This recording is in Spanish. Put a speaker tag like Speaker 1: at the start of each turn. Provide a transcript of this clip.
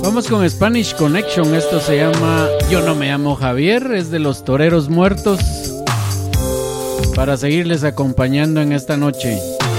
Speaker 1: Vamos con Spanish Connection. Esto se llama Yo no me llamo Javier. Es de los Toreros Muertos. Para seguirles acompañando en esta noche.